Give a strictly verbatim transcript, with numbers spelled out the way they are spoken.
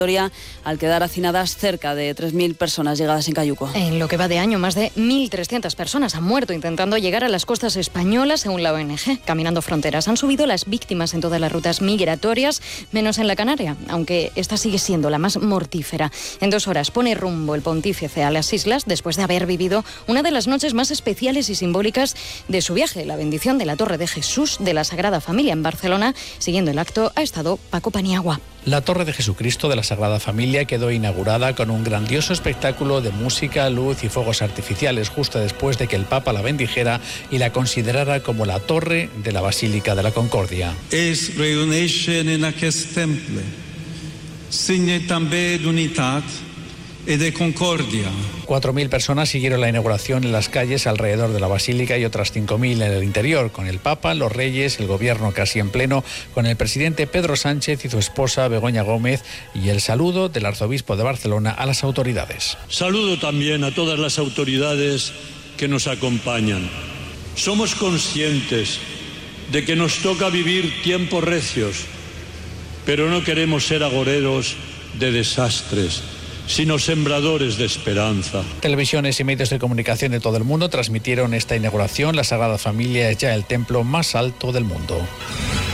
al quedar hacinadas cerca de tres mil personas llegadas en cayuco. En lo que va de año, más de mil trescientas personas han muerto intentando llegar a las costas españolas, según la O N G. Caminando fronteras, han subido las víctimas en todas las rutas migratorias, menos en la Canaria, aunque esta sigue siendo la más mortífera. En dos horas pone rumbo el pontífice a las islas después de haber vivido una de las noches más especiales y simbólicas de su viaje, la bendición de la Torre de Jesús de la Sagrada Familia en Barcelona. Siguiendo el acto ha estado Paco Paniagua. La Torre de Jesucristo de la Sagrada Familia quedó inaugurada con un grandioso espectáculo de música, luz y fuegos artificiales justo después de que el Papa la bendijera y la considerara como la torre de la Basílica de la Concordia. Es reuneixen en aquest temple, signe també d'unitat y de concordia. Cuatro mil personas siguieron la inauguración en las calles alrededor de la Basílica y otras cinco mil en el interior, con el Papa, los Reyes, el Gobierno casi en pleno, con el presidente Pedro Sánchez y su esposa Begoña Gómez y el saludo del arzobispo de Barcelona a las autoridades. Saludo también a todas las autoridades que nos acompañan. Somos conscientes de que nos toca vivir tiempos recios, pero no queremos ser agoreros de desastres, sino sembradores de esperanza. Televisiones y medios de comunicación de todo el mundo transmitieron esta inauguración. La Sagrada Familia es ya el templo más alto del mundo.